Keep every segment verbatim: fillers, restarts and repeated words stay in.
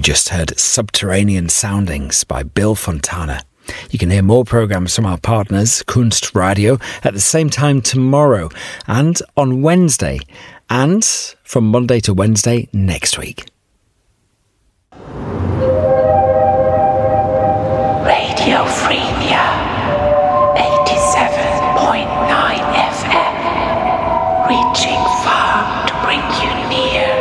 just heard Subterranean Soundings by Bill Fontana. You can hear more programmes from our partners, Kunst Radio, at the same time tomorrow and on Wednesday, and from Monday to Wednesday next week. Radio Frenia, eighty-seven point nine F M, reaching far to bring you near.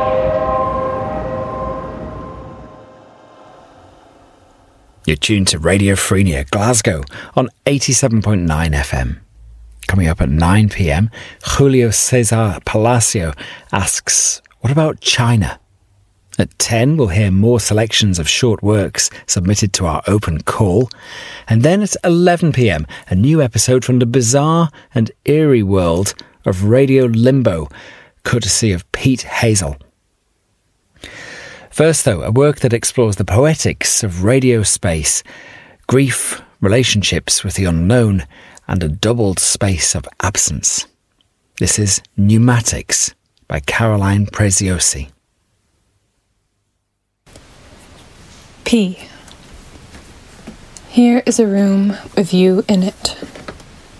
You're tuned to Radio Frenia, Glasgow, on eighty-seven point nine F M. Coming up at nine p.m, Julio Cesar Palacio asks, what about China? At ten, we'll hear more selections of short works submitted to our open call. And then at eleven p.m, a new episode from the bizarre and eerie world of Radio Limbo, courtesy of Pete Hazel. First, though, a work that explores the poetics of radio space, grief, relationships with the unknown, and a doubled space of absence. This is Pneumatics by Caroline Preziosi. P. Here is a room with you in it.